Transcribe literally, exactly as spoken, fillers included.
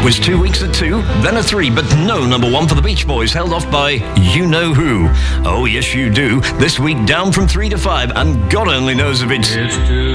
was two weeks at two, then a three, but no number one for the Beach Boys, held off by You Know Who. Oh, yes, you do. This week down from three to five, and God only knows if it's... It's too